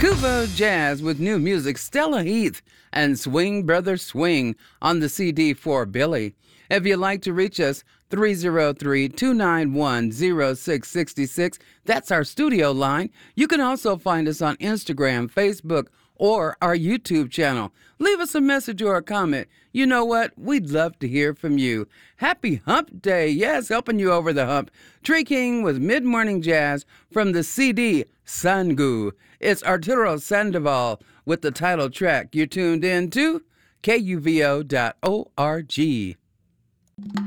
Tuvo Jazz with new music, Stella Heath and Swing Brother Swing on the CD for Billy. If you'd like to reach us, 303-291-0666. That's our studio line. You can also find us on Instagram, Facebook, or our YouTube channel. Leave us a message or a comment. You know what? We'd love to hear from you. Happy Hump Day. Yes, helping you over the hump. Tree King with Mid-Morning Jazz from the CD Sangu. It's Arturo Sandoval with the title track. You're tuned in to KUVO.org.